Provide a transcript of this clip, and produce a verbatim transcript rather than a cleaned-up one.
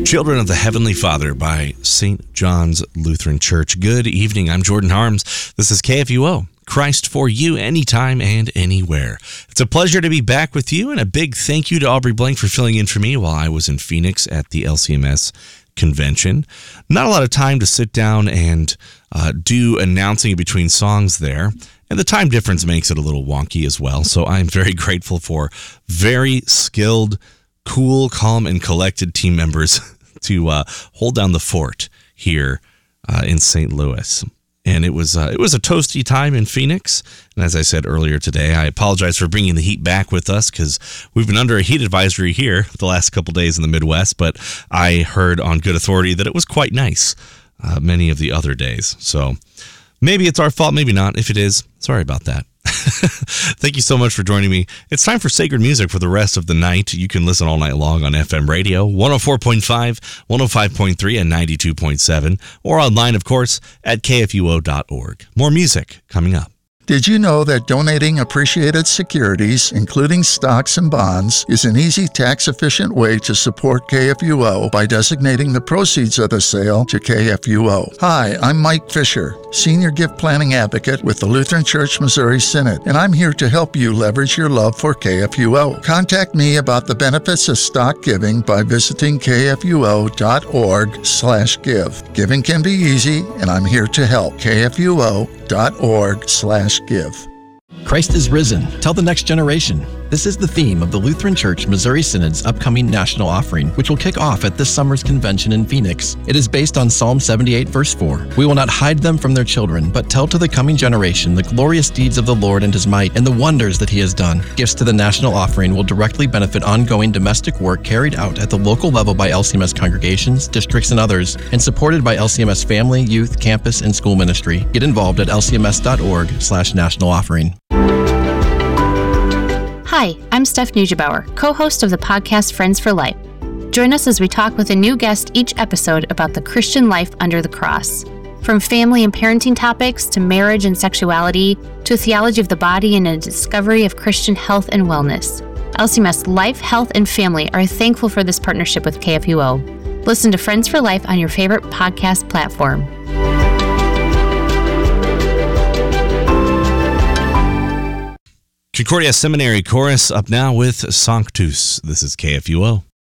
Children of the Heavenly Father by Saint John's Lutheran Church. Good evening. I'm Jordan Harms. This is K F U O, Christ for you, anytime and anywhere. It's a pleasure to be back with you, and a big thank you to Aubrey Blank for filling in for me while I was in Phoenix at the L C M S convention. Not a lot of time to sit down and uh, do announcing between songs there, and the time difference makes it a little wonky as well, so I'm very grateful for very skilled, cool, calm, and collected team members to uh, hold down the fort here uh, in Saint Louis. And it was uh, it was a toasty time in Phoenix. And as I said earlier today, I apologize for bringing the heat back with us because we've been under a heat advisory here the last couple days in the Midwest. But I heard on good authority that it was quite nice uh, many of the other days. So maybe it's our fault, maybe not. If it is, sorry about that. Thank you so much for joining me. It's time for sacred music for the rest of the night. You can listen all night long on F M radio, one oh four point five, one oh five point three, and ninety-two point seven, or online, of course, at K F U O dot org. More music coming up. Did you know that donating appreciated securities, including stocks and bonds, is an easy, tax-efficient way to support K F U O by designating the proceeds of the sale to K F U O? Hi, I'm Mike Fisher, Senior Gift Planning Advocate with the Lutheran Church Missouri Synod, and I'm here to help you leverage your love for K F U O. Contact me about the benefits of stock giving by visiting K F U O dot org slash give. Giving can be easy, and I'm here to help. K F U O dot org slash give. Christ is risen. Tell the next generation. This is the theme of the Lutheran Church Missouri Synod's upcoming national offering, which will kick off at this summer's convention in Phoenix. It is based on Psalm seventy-eight, verse four. We will not hide them from their children, but tell to the coming generation the glorious deeds of the Lord and his might and the wonders that he has done. Gifts to the national offering will directly benefit ongoing domestic work carried out at the local level by L C M S congregations, districts, and others, and supported by L C M S family, youth, campus, and school ministry. Get involved at L C M S dot org slash national offering. Hi, I'm Steph Neugebauer, co-host of the podcast Friends for Life. Join us as we talk with a new guest each episode about the Christian life under the cross. From family and parenting topics to marriage and sexuality to a theology of the body and a discovery of Christian health and wellness. L C M S Life, Health, and Family are thankful for this partnership with K F U O. Listen to Friends for Life on your favorite podcast platform. Concordia Seminary Chorus up now with Sanctus. This is K F U O.